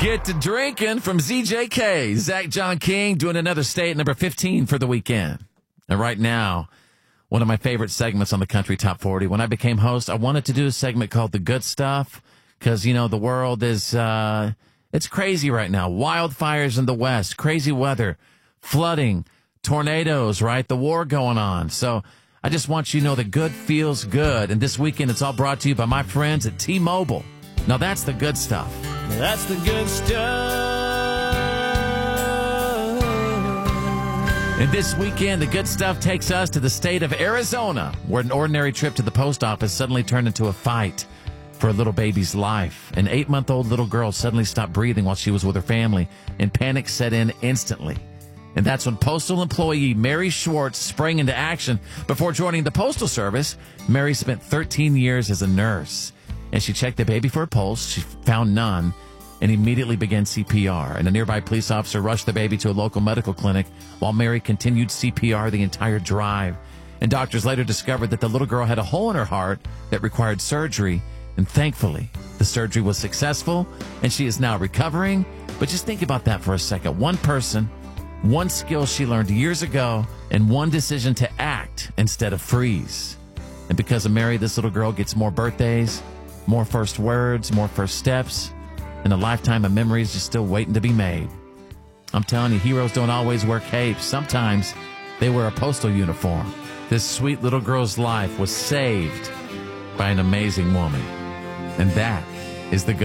Get to drinking from ZJK. Zach John King doing another stay at number 15 for the weekend. And right now, one of my favorite segments on the Country Top 40. When I became host, I wanted to do a segment called The Good Stuff because, you know, the world is, it's crazy right now. Wildfires in the West, crazy weather, flooding, tornadoes, right? The war going on. So I just want you to know that good feels good. And this weekend, it's all brought to you by my friends at T-Mobile. Now, that's the good stuff. That's the good stuff. And this weekend, the good stuff takes us to the state of Arizona, where an ordinary trip to the post office suddenly turned into a fight for a little baby's life. An 8-month-old little girl suddenly stopped breathing while she was with her family, and panic set in instantly. And that's when postal employee Mary Schwartz sprang into action. Before joining the Postal Service, Mary spent 13 years as a nurse. And she checked the baby for a pulse. She found none and immediately began CPR. And a nearby police officer rushed the baby to a local medical clinic while Mary continued CPR the entire drive. And doctors later discovered that the little girl had a hole in her heart that required surgery. And thankfully, the surgery was successful and she is now recovering. But just think about that for a second. One person, one skill she learned years ago, and one decision to act instead of freeze. And because of Mary, this little girl gets more birthdays, more first words, more first steps, and a lifetime of memories just still waiting to be made. I'm telling you, heroes don't always wear capes. Sometimes they wear a postal uniform. This sweet little girl's life was saved by an amazing woman. And that is the good